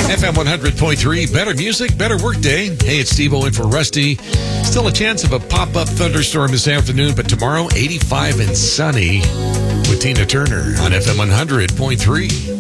FM 100.3, better music, better workday. Hey, it's Steve-O in for Rusty. Still a chance of a pop-up thunderstorm this afternoon, but tomorrow, 85 and sunny with Tina Turner on FM 100.3.